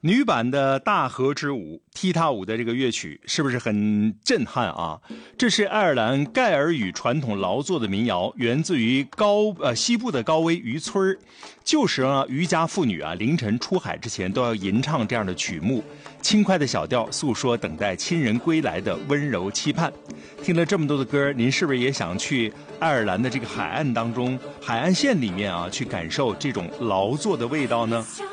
女版的大河之舞踢踏舞的这个乐曲是不是很震撼啊？这是爱尔兰盖尔语传统劳作的民谣，源自于西部的高威渔村。旧时呢，渔家妇女啊，凌晨出海之前都要吟唱这样的曲目，轻快的小调诉说等待亲人归来的温柔期盼。听了这么多的歌，您是不是也想去爱尔兰的这个海岸当中，海岸线里面啊，去感受这种劳作的味道呢？